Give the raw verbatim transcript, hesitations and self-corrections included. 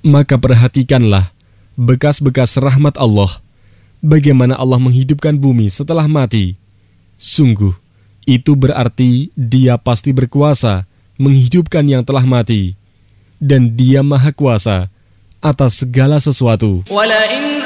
Maka perhatikanlah bekas-bekas rahmat Allah, bagaimana Allah menghidupkan bumi setelah mati. Sungguh, itu berarti Dia pasti berkuasa menghidupkan yang telah mati, dan Dia maha kuasa atas segala sesuatu.